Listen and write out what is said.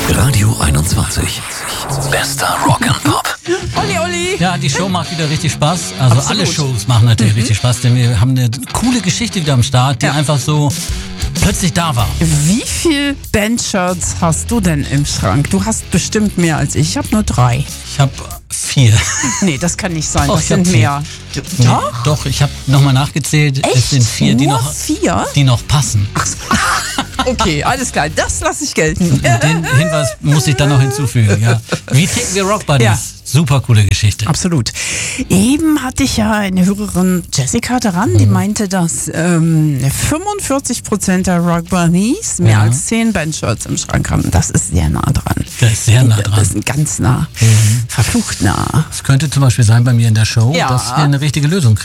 Radio 21. Bester Rock'n'Pop. Olli! Ja, die Show macht wieder richtig Spaß. Also Absolut. alle Shows machen natürlich richtig Spaß, denn wir haben eine coole Geschichte wieder am Start, die einfach so plötzlich da war. Wie viel Bandshirts hast du denn im Schrank? Du hast bestimmt mehr als ich. Ich habe nur 3. Ich habe 4. Nee, das kann nicht sein. Doch, Das ich hab sind 4. mehr. Nee, doch, ich habe nochmal nachgezählt. Echt? Es sind 4, Nur 4? die noch passen. Okay, alles klar. Das lasse ich gelten. Den Hinweis muss ich dann noch hinzufügen. Ja. Wie ticken wir Rock Buddies? Ja. Super coole Geschichte. Absolut. Eben hatte ich ja eine Hörerin, Jessica, dran, die meinte, dass 45% der Rock Buddies mehr als 10 Bandshirts im Schrank haben. Das ist sehr nah dran. Das ist sehr nah dran. Das ist ganz nah. Verflucht nah. Es könnte zum Beispiel sein bei mir in der Show, Ja. dass wir eine richtige Lösung kriegen.